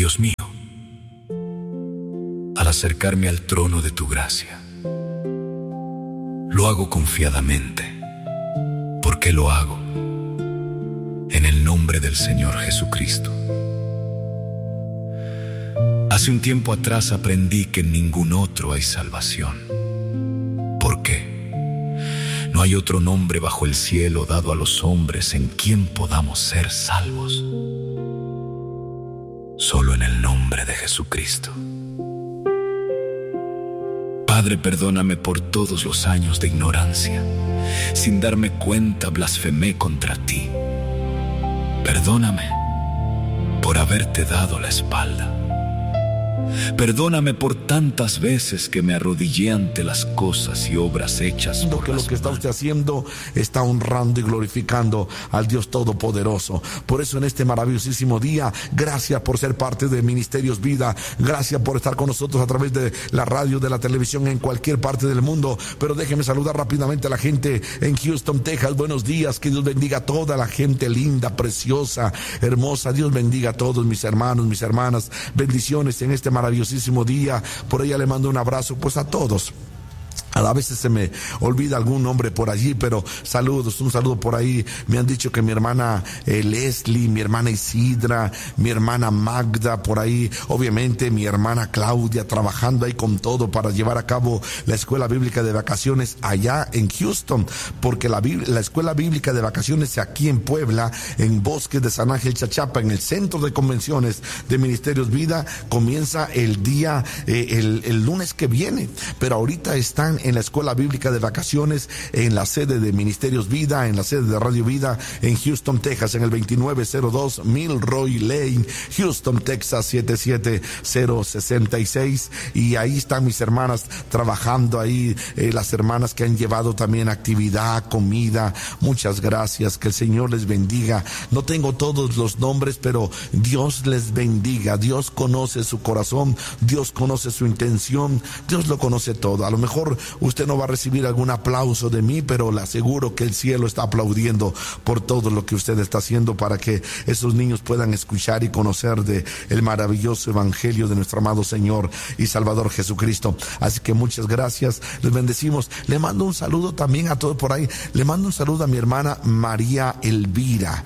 Dios mío, al acercarme al trono de tu gracia, lo hago confiadamente, porque lo hago en el nombre del Señor Jesucristo. Hace un tiempo atrás aprendí que en ningún otro hay salvación. ¿Por qué? No hay otro nombre bajo el cielo dado a los hombres en quien podamos ser salvos. Solo en el nombre de Jesucristo. Padre, perdóname por todos los años de ignorancia. Sin darme cuenta, blasfemé contra ti. Perdóname por haberte dado la espalda. Perdóname por tantas veces que me arrodillé ante las cosas y obras hechas por que lo que está usted haciendo está honrando y glorificando al Dios Todopoderoso. Por eso en este maravillosísimo día, gracias por ser parte de Ministerios Vida, gracias por estar con nosotros a través de la radio, de la televisión en cualquier parte del mundo. Pero déjeme saludar rápidamente a la gente en Houston, Texas. Buenos días, que Dios bendiga a toda la gente linda, preciosa, hermosa. Dios bendiga a todos mis hermanos, mis hermanas. Bendiciones en este maravillosísimo día. Por ella le mando un abrazo pues a todos. A veces se me olvida algún nombre por allí, pero saludos, un saludo por ahí. Me han dicho que mi hermana Leslie, mi hermana Isidra, mi hermana Magda por ahí, obviamente mi hermana Claudia, trabajando ahí con todo para llevar a cabo la escuela bíblica de vacaciones allá en Houston, porque la escuela bíblica de vacaciones aquí en Puebla, en Bosques de San Ángel Chachapa, en el centro de convenciones de Ministerios Vida, comienza el día, el lunes que viene, pero ahorita están en la escuela bíblica de vacaciones en la sede de Ministerios Vida, en la sede de Radio Vida en Houston, Texas, en el 2902 Milroy Lane, Houston, Texas 77066, y ahí están mis hermanas trabajando ahí, las hermanas que han llevado también actividad, comida. Muchas gracias, que el Señor les bendiga. No tengo todos los nombres, pero Dios les bendiga. Dios conoce su corazón, Dios conoce su intención, Dios lo conoce todo. A lo mejor usted no va a recibir algún aplauso de mí, pero le aseguro que el cielo está aplaudiendo por todo lo que usted está haciendo para que esos niños puedan escuchar y conocer de el maravilloso evangelio de nuestro amado Señor y Salvador Jesucristo. Así que muchas gracias, les bendecimos. Le mando un saludo también a todos por ahí. Le mando un saludo a mi hermana María Elvira,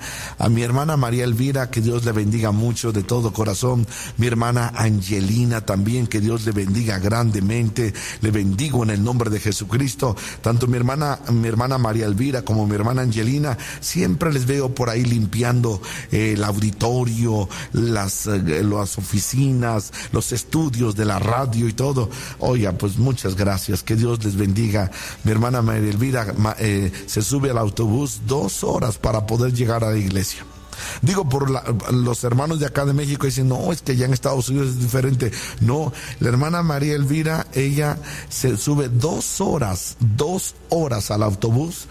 que Dios le bendiga mucho de todo corazón. Mi hermana Angelina también, que Dios le bendiga grandemente. Le bendigo en el nombre de Jesucristo. Tanto mi hermana María Elvira como mi hermana Angelina, siempre les veo por ahí limpiando el auditorio, las oficinas, los estudios de la radio y todo. Oiga, pues muchas gracias, que Dios les bendiga. Mi hermana María Elvira se sube al autobús 2 horas para poder llegar a la iglesia. Digo, por los hermanos de acá de México dicen, no, es que allá en Estados Unidos es diferente. No, la hermana María Elvira, ella se sube 2 horas al autobús,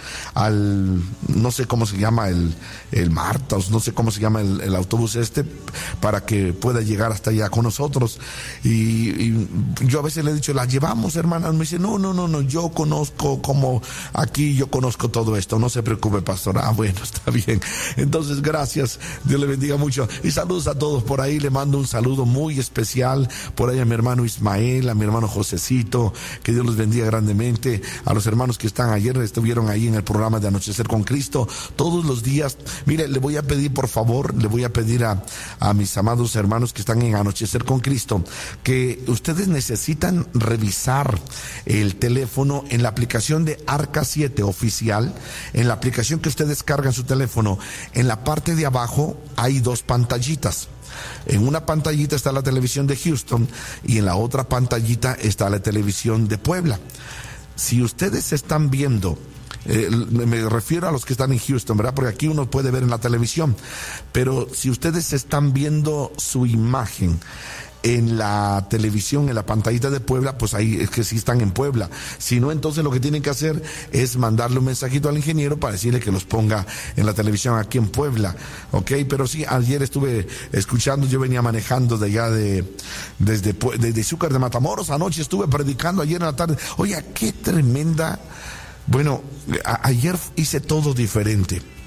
no sé cómo se llama el Martas, no sé cómo se llama el autobús para que pueda llegar hasta allá con nosotros. Y yo a veces le he dicho, ¿la llevamos, hermana? Me dice, no, yo conozco yo conozco todo esto, no se preocupe, pastor. Bueno, está bien. Entonces, gracias. Dios le bendiga mucho. Y saludos a todos por ahí. Le mando un saludo muy especial por ahí a mi hermano Ismael, a mi hermano Josecito. Que Dios los bendiga grandemente. A los hermanos que estuvieron ahí en el programa de Anochecer con Cristo todos los días. Mire, le voy a pedir, por favor, a mis amados hermanos que están en Anochecer con Cristo, que ustedes necesitan revisar el teléfono en la aplicación de Arca 7 oficial, en la aplicación que ustedes descargan su teléfono. En la parte de abajo hay 2 pantallitas. En una pantallita está la televisión de Houston y en la otra pantallita está la televisión de Puebla. Si ustedes están viendo, me refiero a los que están en Houston, ¿verdad? Porque aquí uno puede ver en la televisión, pero si ustedes están viendo su imagen en la televisión, en la pantallita de Puebla, pues ahí es que sí están en Puebla. Si no, entonces lo que tienen que hacer es mandarle un mensajito al ingeniero para decirle que los ponga en la televisión aquí en Puebla, ¿ok? Pero sí, ayer estuve escuchando, yo venía manejando de allá desde Izúcar de Matamoros, anoche estuve predicando ayer en la tarde. Oye, qué tremenda. Bueno, ayer hice todo diferente.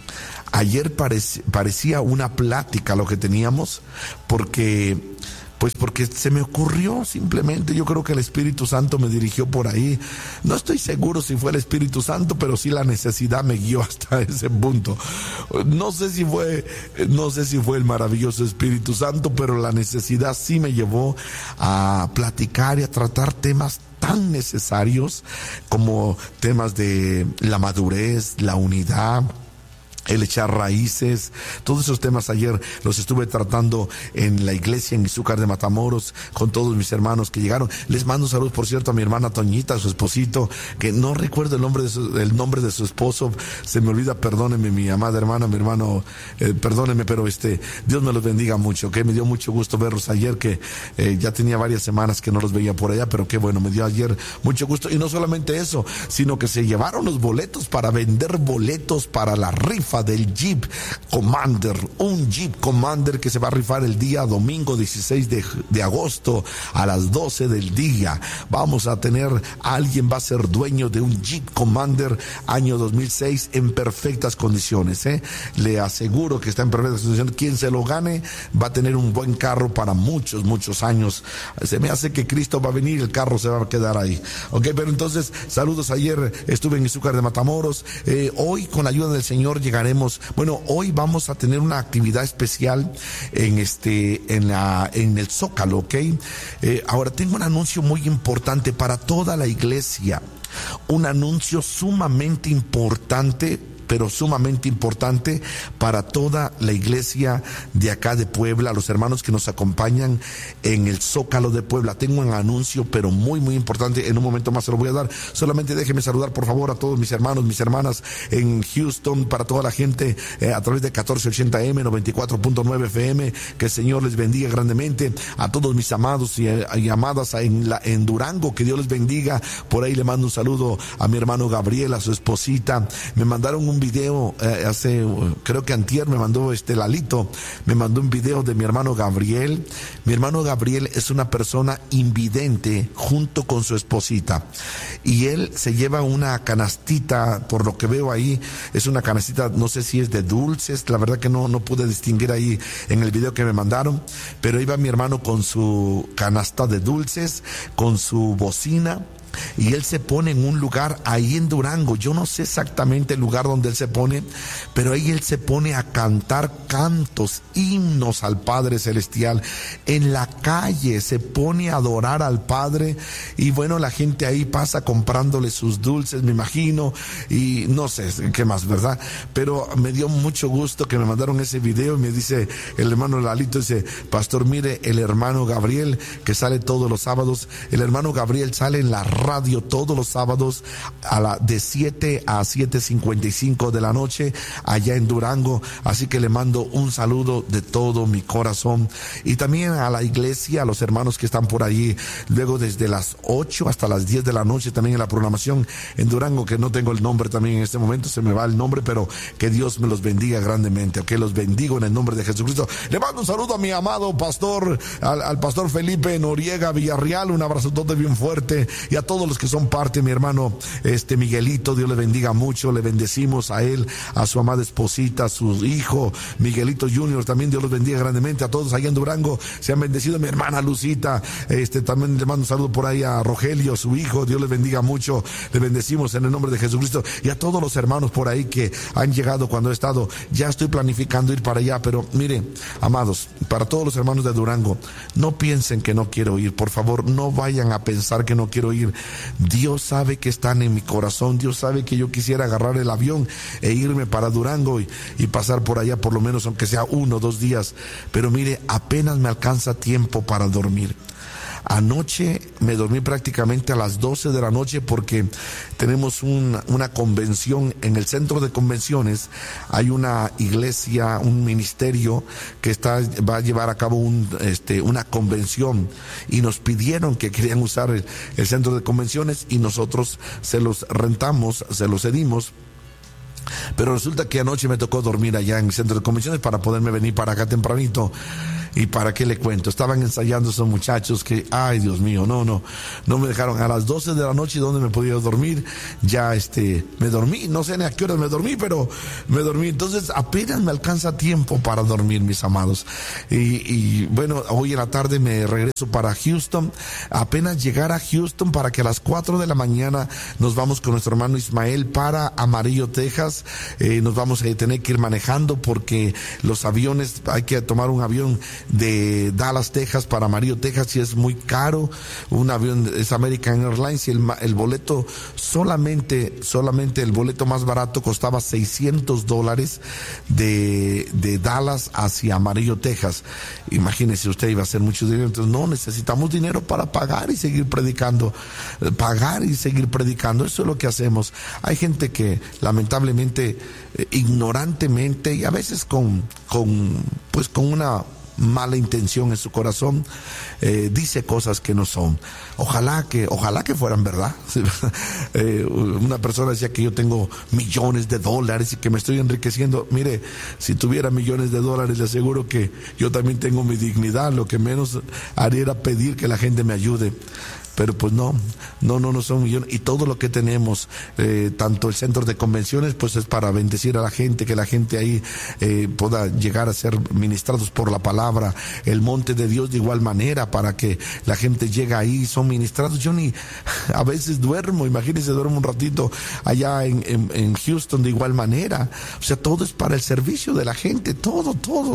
Ayer parecía una plática lo que teníamos, porque se me ocurrió simplemente. Yo creo que el Espíritu Santo me dirigió por ahí. No estoy seguro si fue el Espíritu Santo, pero sí la necesidad me guió hasta ese punto. No sé si fue el maravilloso Espíritu Santo, pero la necesidad sí me llevó a platicar y a tratar temas tan necesarios como temas de la madurez, la unidad, el echar raíces. Todos esos temas ayer los estuve tratando en la iglesia en Izúcar de Matamoros con todos mis hermanos que llegaron. Les mando saludos, por cierto, a mi hermana Toñita, a su esposito, que no recuerdo el nombre de su esposo, se me olvida, perdónenme, mi amada hermana, mi hermano, perdónenme, pero Dios me los bendiga mucho, que me dio mucho gusto verlos ayer, que ya tenía varias semanas que no los veía por allá, pero qué bueno, me dio ayer mucho gusto. Y no solamente eso, sino que se llevaron los boletos para vender boletos para la rifa del Jeep Commander, un Jeep Commander que se va a rifar el día domingo 16 de agosto a las 12 del día. Vamos a tener, alguien va a ser dueño de un Jeep Commander año 2006 en perfectas condiciones, Le aseguro que está en perfectas condiciones. Quien se lo gane va a tener un buen carro para muchos, muchos años. Se me hace que Cristo va a venir y el carro se va a quedar ahí. Ok, pero entonces, saludos. Ayer estuve en Izúcar de Matamoros. Hoy, con la ayuda del Señor, llegaremos. Hoy vamos a tener una actividad especial en el Zócalo, ¿ok? Ahora tengo un anuncio muy importante para toda la iglesia, un anuncio sumamente importante, pero sumamente importante para toda la iglesia de acá de Puebla, los hermanos que nos acompañan en el Zócalo de Puebla. Tengo un anuncio, pero muy, muy importante. En un momento más se lo voy a dar. Solamente déjenme saludar, por favor, a todos mis hermanos, mis hermanas en Houston, para toda la gente a través de 1480M, 94.9 FM. Que el Señor les bendiga grandemente. A todos mis amados y amadas en Durango, que Dios les bendiga. Por ahí le mando un saludo a mi hermano Gabriel, a su esposita. Me mandaron un video creo que antier me mandó Lalito, me mandó un video de mi hermano Gabriel. Mi hermano Gabriel es una persona invidente junto con su esposita, y él se lleva una canastita, por lo que veo ahí, es una canastita, no sé si es de dulces, la verdad que no pude distinguir ahí en el video que me mandaron, pero iba mi hermano con su canasta de dulces, con su bocina, y él se pone en un lugar ahí en Durango. Yo no sé exactamente el lugar donde él se pone, pero ahí él se pone a cantar cantos, himnos al Padre Celestial. En la calle se pone a adorar al Padre, y bueno, la gente ahí pasa comprándole sus dulces, me imagino, y no sé qué más, ¿verdad? Pero me dio mucho gusto que me mandaron ese video, y me dice el hermano Lalito, dice: pastor, mire, el hermano Gabriel, que sale todos los sábados, el hermano Gabriel sale en la radio todos los sábados de 7 a 7:55 de la noche allá en Durango. Así que le mando un saludo de todo mi corazón, y también a la iglesia, a los hermanos que están por allí. Luego desde las 8 hasta las 10 de la noche también en la programación en Durango, que no tengo el nombre también en este momento, se me va el nombre, pero que Dios me los bendiga grandemente. Que los bendigo en el nombre de Jesucristo. Le mando un saludo a mi amado pastor, al pastor Felipe Noriega Villarreal, un abrazotote bien fuerte, y a todos los que son parte, mi hermano Miguelito, Dios le bendiga mucho. Le bendecimos a él, a su amada esposita, a su hijo Miguelito Junior, también Dios los bendiga grandemente. A todos allá en Durango se han bendecido. Mi hermana Lucita, también le mando un saludo por ahí a Rogelio, su hijo, Dios les bendiga mucho. Le bendecimos en el nombre de Jesucristo, y a todos los hermanos por ahí que han llegado cuando he estado. Ya estoy planificando ir para allá, pero mire, amados, para todos los hermanos de Durango, no piensen que no quiero ir, por favor, no vayan a pensar que no quiero ir. Dios sabe que están en mi corazón. Dios sabe que yo quisiera agarrar el avión e irme para Durango y pasar por allá, por lo menos aunque sea 1 o 2 días, pero mire, apenas me alcanza tiempo para dormir. Anoche me dormí prácticamente a las 12 de la noche, porque tenemos una convención en el centro de convenciones. Hay una iglesia, un ministerio que va a llevar a cabo una convención, y nos pidieron que querían usar el centro de convenciones, y nosotros se los rentamos, se los cedimos. Pero resulta que anoche me tocó dormir allá en el centro de convenciones para poderme venir para acá tempranito. Y para qué le cuento, estaban ensayando esos muchachos que, ay Dios mío, no me dejaron. A las 12 de la noche, donde me podía dormir, ya me dormí, no sé ni a qué hora me dormí, pero me dormí. Entonces apenas me alcanza tiempo para dormir, mis amados. Y bueno, hoy en la tarde me regreso para Houston. Apenas llegar a Houston, para que a las 4 de la mañana nos vamos con nuestro hermano Ismael para Amarillo, Texas. Nos vamos a tener que ir manejando porque los aviones, hay que tomar un avión de Dallas, Texas para Amarillo, Texas, y es muy caro. Un avión es American Airlines, y el boleto solamente el boleto más barato costaba $600 de Dallas hacia Amarillo, Texas. Imagínese usted, iba a ser mucho dinero. Entonces no, necesitamos dinero para pagar y seguir predicando, eso es lo que hacemos. Hay gente que lamentablemente ignorantemente, y a veces con una mala intención en su corazón, dice cosas que no son. Ojalá que fueran verdad. Una persona decía que yo tengo millones de dólares y que me estoy enriqueciendo. Mire, si tuviera millones de dólares, le aseguro que yo también tengo mi dignidad. Lo que menos haría era pedir que la gente me ayude. Pero pues no son millones. Y todo lo que tenemos, tanto el centro de convenciones, pues es para bendecir a la gente, que la gente ahí pueda llegar a ser ministrados por la palabra. El monte de Dios de igual manera, para que la gente llegue ahí, son ministrados. Yo a veces duermo, imagínense, duermo un ratito allá en Houston de igual manera. O sea, todo es para el servicio de la gente, todo.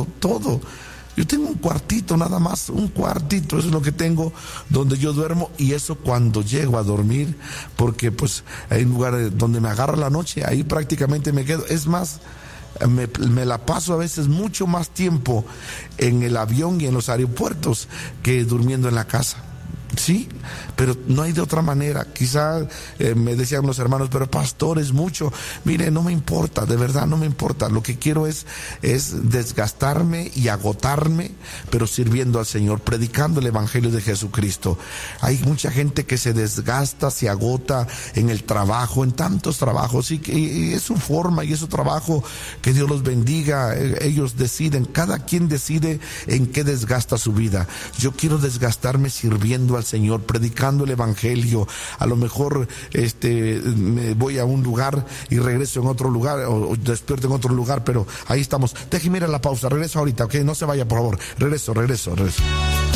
Yo tengo un cuartito nada más, eso es lo que tengo, donde yo duermo, y eso cuando llego a dormir, porque pues hay un lugar donde me agarra la noche, ahí prácticamente me quedo. Es más, me la paso a veces mucho más tiempo en el avión y en los aeropuertos que durmiendo en la casa. Sí, pero no hay de otra manera. Quizá me decían los hermanos, pero pastor, es mucho. Mire, no me importa, de verdad no me importa. Lo que quiero es desgastarme y agotarme, pero sirviendo al Señor, predicando el Evangelio de Jesucristo. Hay mucha gente que se desgasta, se agota en el trabajo, en tantos trabajos, y es su forma y es su trabajo. Que Dios los bendiga. Ellos deciden, cada quien decide en qué desgasta su vida. Yo quiero desgastarme sirviendo al Señor, predicando el Evangelio. A lo mejor me voy a un lugar y regreso en otro lugar, o despierto en otro lugar, pero ahí estamos. Déjeme ir a la pausa, regreso ahorita, ok, no se vaya, por favor. Regreso.